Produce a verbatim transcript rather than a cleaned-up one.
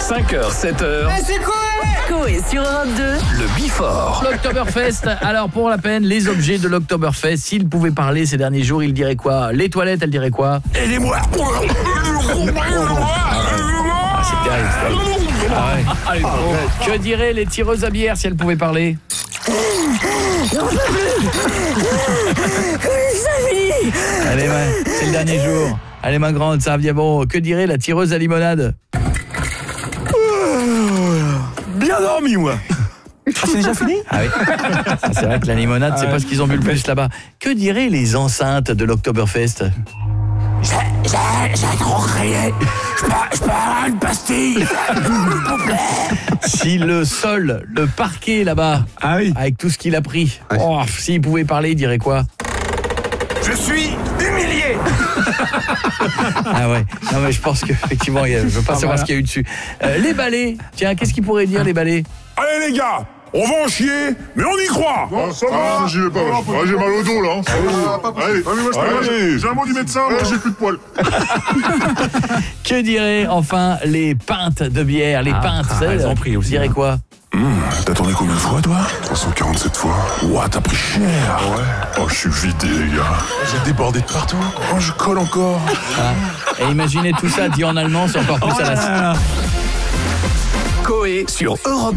cinq heures, sept heures. Mais c'est quoi? Coé sur Europe deux. Le Before. L'Oktoberfest. Alors pour la peine, les objets de l'Oktoberfest, s'ils pouvaient parler ces derniers jours, ils diraient quoi? Les toilettes, elles diraient quoi? Aidez-moi. Ah, c'est terrible. c'est terrible. Ah ouais. Allez, bon. Que diraient les tireuses à bière si elles pouvaient parler? Allez, ouais, c'est le dernier jour. Allez, ma grande, ça revient bon. Que dirait la tireuse à limonade? Bien dormi, moi. Ah, c'est déjà fini? Ah oui. Ça, c'est vrai que la limonade, c'est pas ce qu'ils ont bu le plus là-bas. Que diraient les enceintes de l'Oktoberfest? J'ai, j'ai, j'ai trop crié. Je peux, je peux avoir une pastille, s'il vous plaît. Si le sol, le parquet là-bas, Ah oui. avec tout ce qu'il a pris, oh, s'il pouvait parler, il dirait quoi? Je suis humilié. Ah ouais, non mais je pense qu'effectivement, je veux pas Ah, savoir voilà. ce qu'il y a eu dessus. Euh, les balais, tiens, qu'est-ce qu'ils pourraient dire les balais? Allez les gars, on va en chier, mais on y croit. Ah, ça va, j'y vais pas. Ah, j'ai mal au dos là. Allez, allez, moi, je Allez. j'ai- j'ai un mot du médecin, moi j'ai plus de poils. Que diraient enfin les pintes de bière, les pintes, ah, vous savez, elles ont pris aussi, diraient hein. quoi? T'as tourné combien de fois toi trois cent quarante-sept fois. Ouah, t'as pris cher. Ouais. Oh, je suis vidé les gars. J'ai débordé de partout. Oh, je colle encore. Ah. Et imaginez tout ça dit en allemand, c'est encore plus à la... Coé sur Europe